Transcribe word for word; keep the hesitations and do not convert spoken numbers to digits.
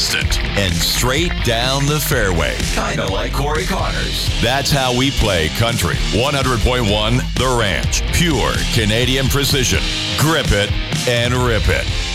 consistent, and straight down the fairway. Kind of like Corey Connors. That's how we play country. one hundred point one The Ranch. Pure Canadian precision. Grip it and rip it.